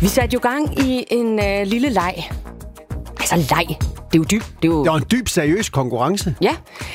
Vi satte jo gang i en lille leg. Altså leg. Det er jo dybt. Det var en dyb, seriøs konkurrence. Ja.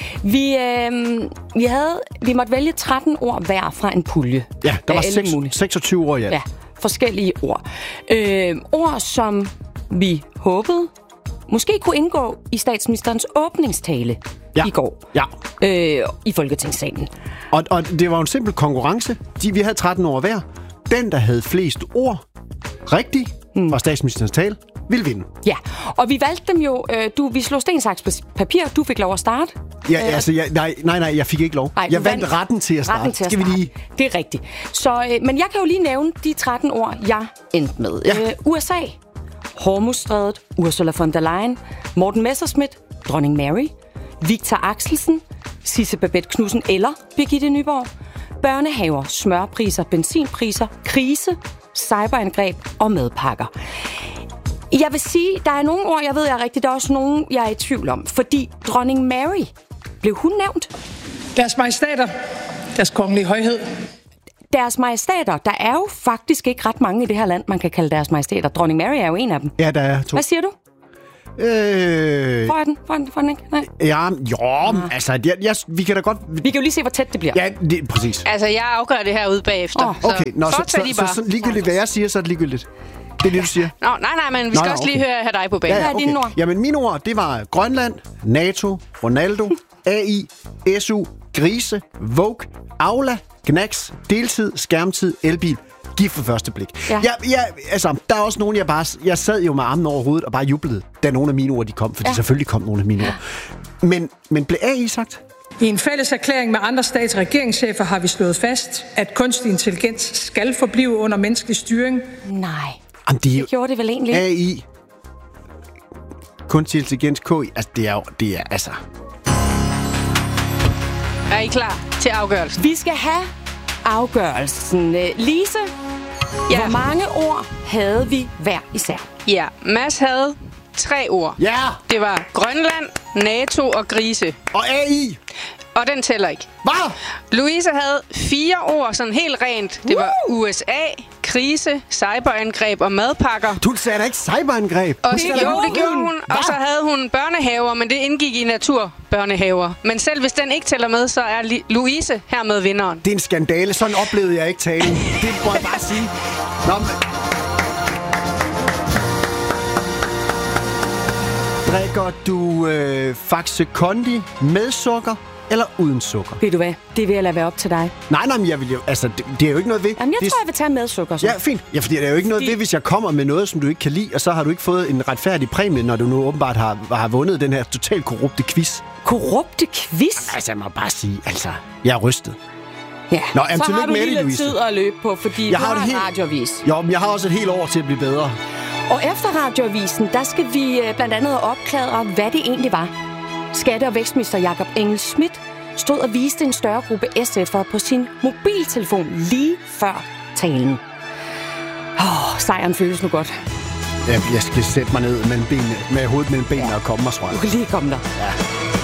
Vi måtte vælge 13 ord hver fra en pulje. Ja, der var 26 ord i alt. Ja, forskellige ord. Ord, som vi håbede måske kunne indgå i statsministerens åbningstale i går i Folketingssalen. Og det var en simpel konkurrence. Vi havde 13 ord hver. Den, der havde flest ord rigtigt fra statsministerens tale, ville vinde. Ja, og vi valgte dem jo... vi slog sten, saks, papir. Du fik lov at starte. Ja, nej, jeg fik ikke lov. Jeg vandt retten til at starte. Skal vi lige... Det er rigtigt. Så, men jeg kan jo lige nævne de 13 ord, jeg endte med. Ja. USA, Hormuzstrædet, Ursula von der Leyen, Morten Messerschmidt, Dronning Mary, Victor Axelsen, Sisse Babette Knudsen eller Birgitte Nyborg, børnehaver, smørpriser, benzinpriser, krise, cyberangreb og madpakker. Jeg vil sige, der er nogle ord, jeg ved er rigtigt, der er også nogle, jeg er i tvivl om. Fordi dronning Mary, blev hun nævnt? Deres majestæter, deres kongelige højhed. Deres majestæter, der er jo faktisk ikke ret mange i det her land, man kan kalde deres majestæter. Dronning Mary er jo en af dem. Ja, der er 2. Hvad siger du? Får jeg den? Får den ikke? Nej. Ja, altså, vi kan da godt... Vi kan jo lige se, hvor tæt det bliver. Ja, det, præcis. Altså, jeg afgør det her ude bagefter. Okay, så ligegyldigt, hvad jeg siger, så er det ligegyldigt. Det er det, du siger? Nej, men vi skal også lige høre dig på banen. Hvad er dine ord? Jamen, mine ord, det var Grønland, NATO, Ronaldo, AI, SU, grise, Vogue, Aula, Knacks, deltid, skærmtid, elbil. Gift for første blik. Ja. Altså, der er også nogen, jeg sad jo med armen over hovedet og bare jublede, da nogle af mine ord de kom, fordi selvfølgelig kom nogle af mine ord. Men blev AI sagt? I en fælles erklæring med andre stats- og regeringschefer har vi slået fast, at kunstig intelligens skal forblive under menneskelig styring. Nej. Jamen, det gjorde det vel egentlig? AI, kunstig intelligens, KI, altså det er altså... Er I klar til afgørelsen? Vi skal have afgørelsen. Lise, hvor mange ord havde vi hver især? Ja, Mads havde 3 ord. Ja! Det var Grønland, NATO og grise. Og AI! Og den tæller ikke. Hvad? Louise havde 4 ord, sådan helt rent. Det var USA, krise, cyberangreb og madpakker. Du sagde da ikke cyberangreb. Og det gjorde hun. Og så havde hun børnehaver, men det indgik i naturbørnehaver. Men selv hvis den ikke tæller med, så er Louise hermed vinderen. Det er en skandale. Sådan oplevede jeg ikke talen. Det må jeg bare sige. Nå, drikker du Faxe Kondi med sukker eller uden sukker? Ved du hvad? Det vil jeg lade være op til dig. Nej, men jeg vil jo... Altså, det er jo ikke noget ved... Jamen, jeg tror, jeg vil tage med sukker så. Ja, fint. Ja, fordi det er jo ikke noget ved, hvis jeg kommer med noget, som du ikke kan lide, og så har du ikke fået en retfærdig præmie, når du nu åbenbart har vundet den her totalt korrupte quiz. Korrupte quiz? Altså, jeg må bare sige, altså... Jeg er rystet. Ja, så har du lige lidt tid at løbe på, fordi jeg har en radioavis. Jo, men jeg har også et helt år til at blive bedre. Og efter radioavisen, der skal vi blandt andet opklare, hvad det egentlig var. Skatte- og vækstminister Jakob Engel-Schmidt stod og viste en større gruppe SF'ere på sin mobiltelefon lige før talen. Sejren føles nu godt. Jeg skal sætte mig ned med hovedet mellem benene og komme mig, tror jeg. Du kan lige komme der. Ja.